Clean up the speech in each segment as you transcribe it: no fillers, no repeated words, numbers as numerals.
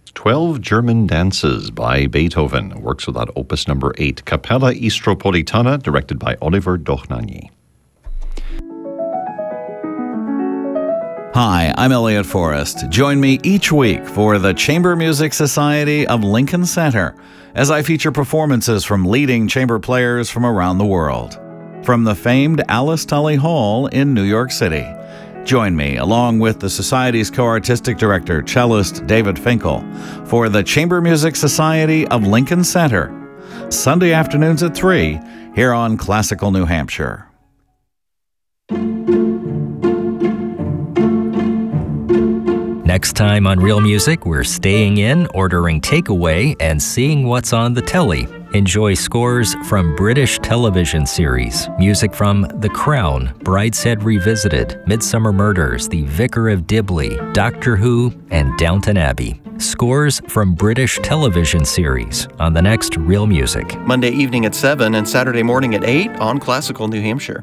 12 German Dances by Beethoven, works without opus number 8, Capella Istropolitana, directed by Oliver Dochnani. Hi, I'm Elliot Forrest. Join me each week for the Chamber Music Society of Lincoln Center as I feature performances from leading chamber players from around the world. From the famed Alice Tully Hall in New York City. Join me, along with the Society's co-artistic director, cellist David Finkel, for the Chamber Music Society of Lincoln Center, Sunday afternoons at 3, here on Classical New Hampshire. Next time on Real Music, we're staying in, ordering takeaway, and seeing what's on the telly. Enjoy scores from British television series, music from The Crown, Brideshead Revisited, Midsummer Murders, The Vicar of Dibley, Doctor Who, and Downton Abbey. Scores from British television series on the next Real Music. Monday evening at 7 and Saturday morning at 8 on Classical New Hampshire.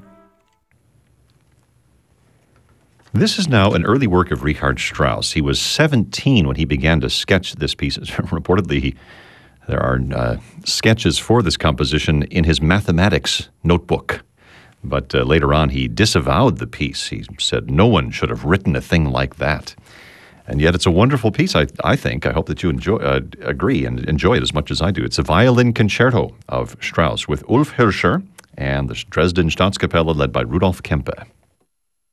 This is now an early work of Richard Strauss. He was 17 when he began to sketch this piece. Reportedly, there are sketches for this composition in his mathematics notebook. But later on, he disavowed the piece. He said no one should have written a thing like that. And yet it's a wonderful piece, I think. I hope that you agree and enjoy it as much as I do. It's a violin concerto of Strauss with Ulf Hirscher and the Dresden Staatskapelle led by Rudolf Kempe.